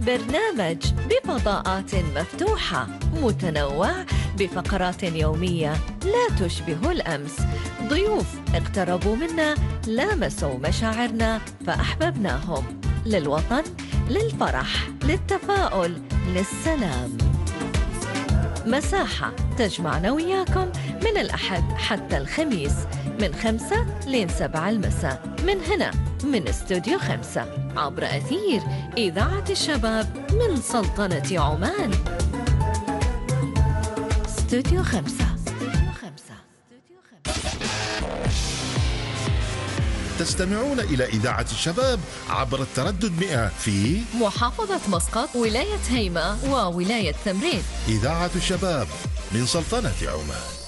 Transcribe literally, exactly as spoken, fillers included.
برنامج بفضاءات مفتوحة متنوع بفقرات يومية لا تشبه الأمس. ضيوف اقتربوا منا، لامسوا مشاعرنا فأحببناهم. للوطن، للفرح، للتفاؤل، للسلام. مساحة تجمعنا وياكم من الأحد حتى الخميس من خمسة لين سبعة المساء من هنا من استوديو خمسة عبر أثير إذاعة الشباب من سلطنة عمان. استوديو خمسة. تستمعون إلى إذاعة الشباب عبر التردد مئة في محافظة مسقط، ولاية هيمة وولاية ثمرين. إذاعة الشباب من سلطنة عمان.